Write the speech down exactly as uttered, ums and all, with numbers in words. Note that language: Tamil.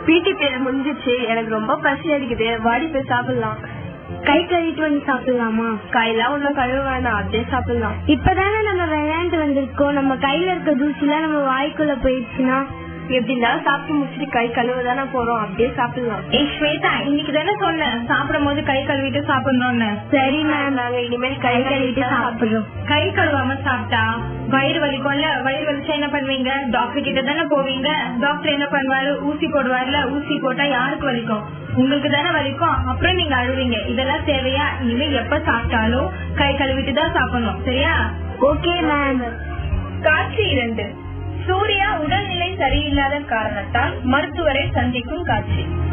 பிடி பீரியட் முடிஞ்சிச்சு, எனக்கு ரொம்ப பசி அடிக்குது, வாடி போய் சாப்பிடலாம். கை கழுவிட்டு வந்து சாப்பிடலாமா? கையெல்லாம் ஒன்னும் கழுவ வேண்டாம், அப்படியே சாப்பிடலாம். இப்பதானே நம்ம விளையாண்டு வந்திருக்கோம், நம்ம கையில இருக்க தூசிலாம் நம்ம வாய்க்குள்ள போயிடுச்சுன்னா எப்படி இருந்தாலும் சாப்பிட்டு முடிச்சுட்டு கை கழுவ தானே போறோம், அப்படியே சாப்பிடலாம். ஏய் ஸ்வேதா, இன்னைக்கு தானே சொன்னேன் சாப்பிடும் போது கை கழுவிட்டு சாப்பிடணும்னு. சரி மேம், நாங்க இனிமேல் கை கழுவிட்டு சாப்பிடுறோம். கை கழுவாம சாப்பிட்டா வயிறு வலிக்கும்ல, வயிறு வலிச்சா என்ன பண்ணுவீங்க? டாக்டர் கிட்ட தானே போவீங்க. டாக்டர் என்ன பண்ணுவாரு? ஊசி போடுவாருல, ஊசி போட்டா யாருக்கு வலிக்கும்? உங்களுக்கு தானே வலிக்கும். அப்புறம் நீங்க அழுவீங்க. இதெல்லாம் தேவையா? இனிமே எப்ப சாப்பிட்டாலும் கை கழுவிட்டு தான் சாப்பிடணும், சரியா? Okay ma'am. காட்சி இரண்டு. சூர்யா உடல்நிலை சரியில்லாத காரணத்தால் மருத்துவரை சந்திக்கும் காட்சி.